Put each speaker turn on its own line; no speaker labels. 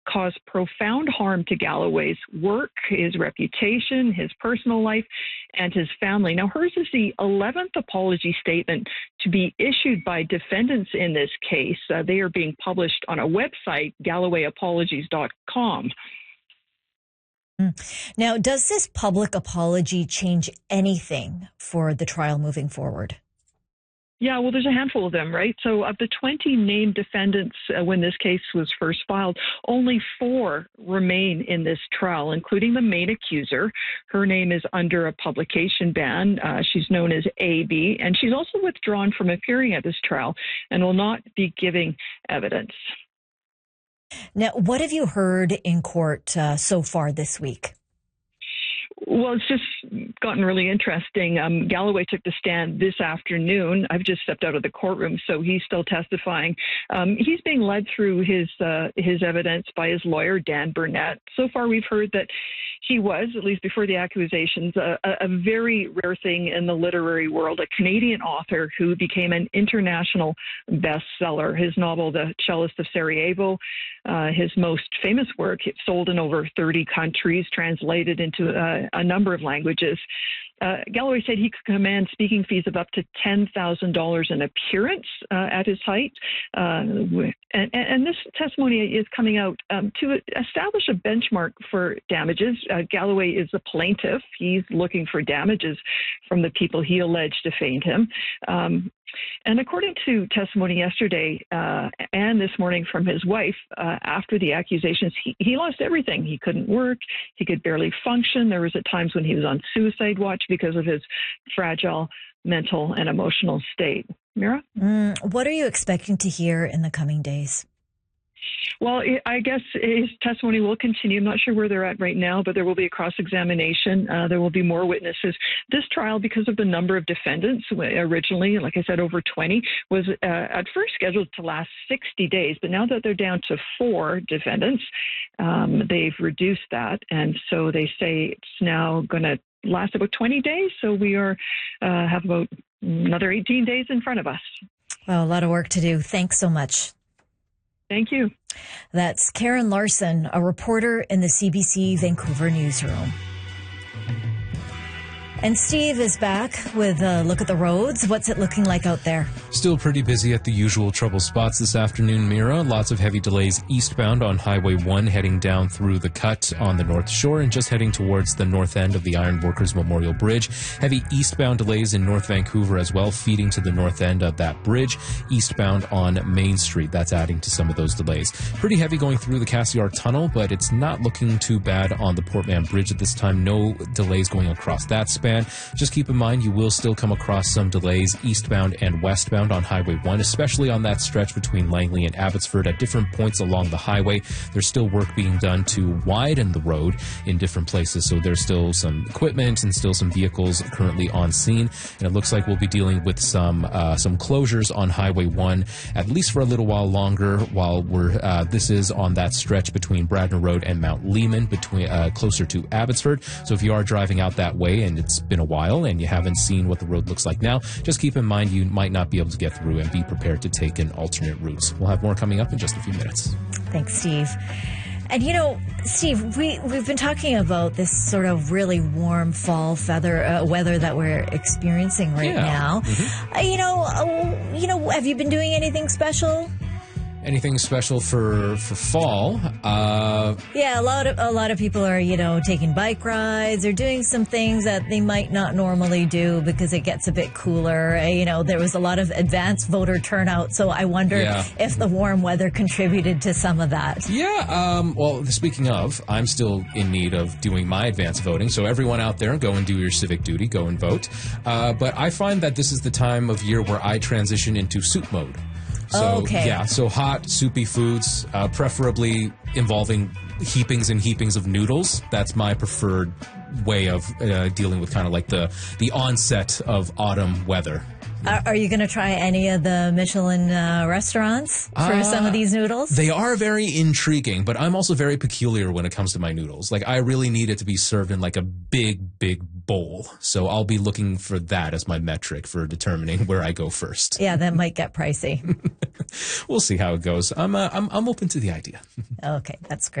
caused profound harm to Galloway's work, his reputation, his personal life, and his family. Now, hers is the 11th apology statement to be issued by defendants in this case. They are being published on a website, GallowayApologies.com.
Now, does this public apology change anything for the trial moving forward?
Yeah, well, there's a handful of them, right? So of the 20 named defendants when this case was first filed, only 4 remain in this trial, including the main accuser. Her name is under a publication ban. She's known as AB, and she's also withdrawn from appearing at this trial and will not be giving evidence.
Now, what have you heard in court so far this week?
Well, it's just gotten really interesting. Galloway took the stand this afternoon. I've just stepped out of the courtroom, so he's still testifying. He's being led through his evidence by his lawyer, Dan Burnett. So far, we've heard that he was, at least before the accusations, a very rare thing in the literary world, a Canadian author who became an international bestseller. His novel, The Cellist of Sarajevo, his most famous work, sold in over 30 countries, translated into a number of languages. Galloway said he could command speaking fees of up to $10,000 an appearance at his height. And this testimony is coming out to establish a benchmark for damages. Galloway is a plaintiff. He's looking for damages from the people he alleged defamed him. And according to testimony yesterday and this morning from his wife, after the accusations, he lost everything. He couldn't work. He could barely function. There was at times when he was on suicide watch because of his fragile mental and emotional state. Mira?
What are you expecting to hear in the coming days?
Well, I guess his testimony will continue. I'm not sure where they're at right now, but there will be a cross-examination. There will be more witnesses. This trial, because of the number of defendants, originally, like I said, over 20, was at first scheduled to last 60 days. But now that they're down to 4 defendants, they've reduced that. And so they say it's now going to last about 20 days. So we have about another 18 days in front of us.
Well, a lot of work to do. Thanks so much.
Thank you.
That's Karen Larson, a reporter in the CBC Vancouver newsroom. And Steve is back with a look at the roads. What's it looking like out there?
Still pretty busy at the usual trouble spots this afternoon, Mira. Lots of heavy delays eastbound on Highway 1 heading down through the cut on the North Shore and just heading towards the north end of the Ironworkers Memorial Bridge. Heavy eastbound delays in North Vancouver as well, feeding to the north end of that bridge, eastbound on Main Street. That's adding to some of those delays. Pretty heavy going through the Cassiar Tunnel, but it's not looking too bad on the Port Mann Bridge at this time. No delays going across that span. Just keep in mind you will still come across some delays eastbound and westbound on Highway 1, especially on that stretch between Langley and Abbotsford. At different points along the highway, there's still work being done to widen the road in different places, so there's still some equipment and still some vehicles currently on scene, and it looks like we'll be dealing with some closures on Highway 1 at least for a little while longer while this is on that stretch between Bradner Road and Mount Lehman, closer to Abbotsford. So if you are driving out that way and it's been a while and you haven't seen what the road looks like now, just keep in mind you might not be able to get through and be prepared to take an alternate route. We'll have more coming up in just a few minutes.
Thanks, Steve. And you know, Steve, we've been talking about this sort of really warm fall weather that we're experiencing right now. Mm-hmm. Have you been doing anything special?
Anything special for fall?
Yeah, a lot of people are, taking bike rides or doing some things that they might not normally do because it gets a bit cooler. There was a lot of advanced voter turnout, so I wonder if the warm weather contributed to some of that.
Yeah, well, speaking of, I'm still in need of doing my advanced voting, so everyone out there, go and do your civic duty, go and vote. But I find that this is the time of year where I transition into soup mode. So, so hot, soupy foods, preferably involving heapings and heapings of noodles. That's my preferred way of dealing with kind of like the onset of autumn weather.
Are you going to try any of the Michelin restaurants for some of these noodles?
They are very intriguing, but I'm also very peculiar when it comes to my noodles. Like, I really need it to be served in like a big, big bowl. So I'll be looking for that as my metric for determining where I go first.
Yeah, that might get pricey.
We'll see how it goes. I'm open to the idea.
Okay, that's great.